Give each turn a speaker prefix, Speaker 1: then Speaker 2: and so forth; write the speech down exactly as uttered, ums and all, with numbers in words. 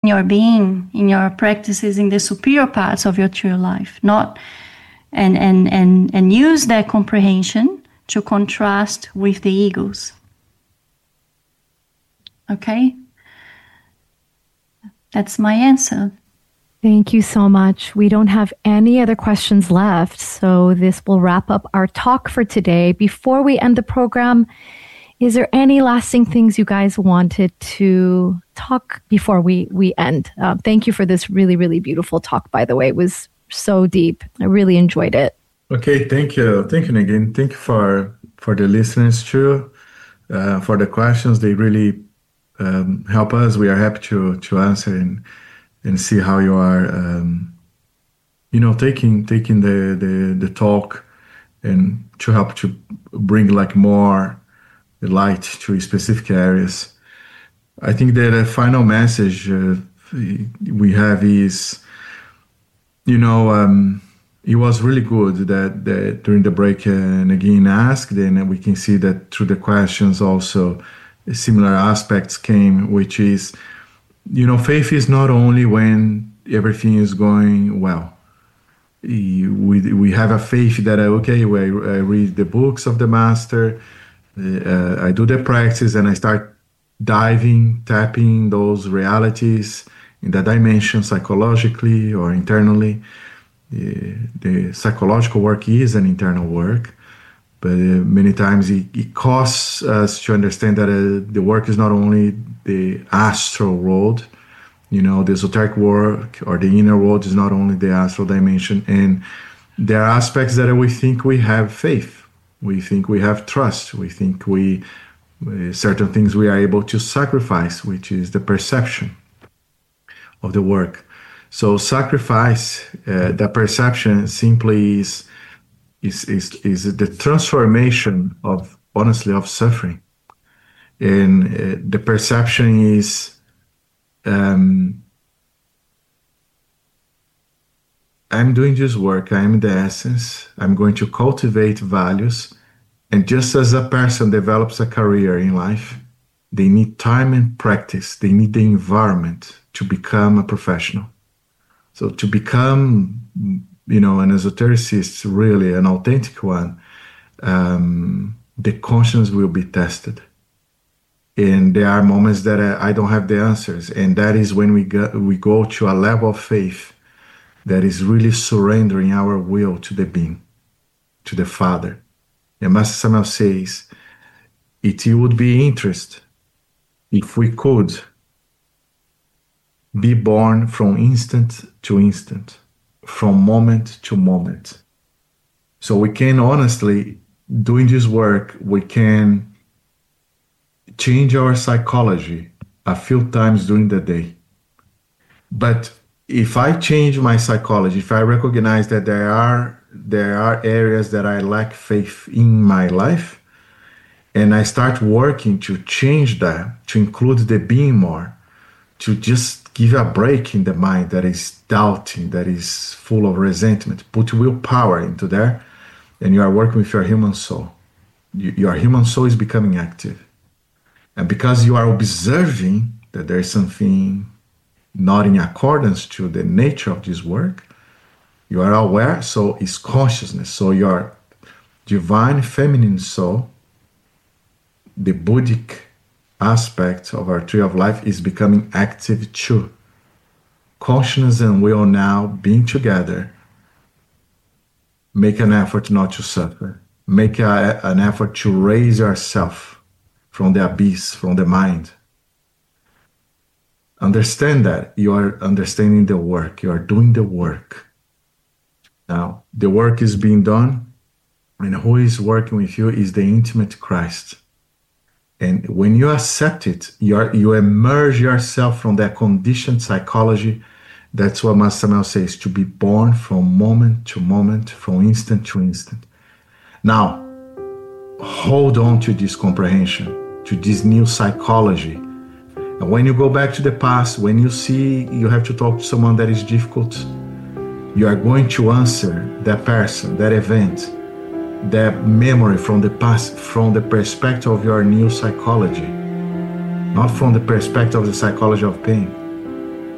Speaker 1: your being, in your practices, in the superior parts of your true life, not and and and and use that comprehension to contrast with the egos. Okay? That's my answer.
Speaker 2: Thank you so much. We don't have any other questions left, so this will wrap up our talk for today. Before we end the program, is there any lasting things you guys wanted to talk before we, we end? Uh, thank you for this really, really beautiful talk, by the way. It was so deep. I really enjoyed it.
Speaker 3: Okay, thank you. Thank you, Negin. Thank you for, for the listeners too, uh, for the questions. They really um, help us. We are happy to, to answer and and see how you are, um, you know, taking taking the, the, the talk and to help to bring like more light to specific areas. I think that the final message uh, we have is, you know, um, it was really good that, that during the break uh, Negin asked, and we can see that through the questions also similar aspects came, which is, you know, faith is not only when everything is going well. We we have a faith that, okay, I read the books of the master, uh, I do the practice, and I start diving, tapping those realities in the dimension psychologically or internally. The, the psychological work is an internal work, but uh, many times it, it costs us to understand that uh, the work is not only the astral world, you know, the esoteric work or the inner world is not only the astral dimension. And there are aspects that we think we have faith, we think we have trust, we think we, uh, certain things we are able to sacrifice, which is the perception of the work. So sacrifice, uh, the perception simply is, is, is, is the transformation of, honestly, of suffering. And uh, the perception is, um, I'm doing this work, I'm the essence, I'm going to cultivate values. And just as a person develops a career in life, they need time and practice, they need the environment to become a professional. So to become, you know, an esotericist, really an authentic one, um, the conscience will be tested. And there are moments that I don't have the answers. And that is when we go, we go to a level of faith that is really surrendering our will to the being, to the Father. And Master Samuel says, it would be interest if we could be born from instant to instant, from moment to moment. So we can honestly, doing this work, we can change our psychology a few times during the day. But if I change my psychology, if I recognize that there are there are areas that I lack faith in my life, and I start working to change that, to include the being more, to just give a break in the mind that is doubting, that is full of resentment, put willpower into there, and you are working with your human soul. Your human soul is becoming active. And because you are observing that there is something not in accordance to the nature of this work, you are aware, so it's consciousness. So your divine feminine soul, the Buddhic aspect of our tree of life, is becoming active too. Consciousness and will now being together, make an effort not to suffer. Make a, an effort to raise yourself from the abyss, from the mind. Understand that you are understanding the work, you are doing the work. Now, the work is being done, and who is working with you is the intimate Christ. And when you accept it, you, are, you emerge yourself from that conditioned psychology. That's what Master Samuel says, to be born from moment to moment, from instant to instant. Now, hold on to this comprehension, to this new psychology. And when you go back to the past, when you see you have to talk to someone that is difficult, you are going to answer that person, that event, that memory from the past, from the perspective of your new psychology, not from the perspective of the psychology of pain.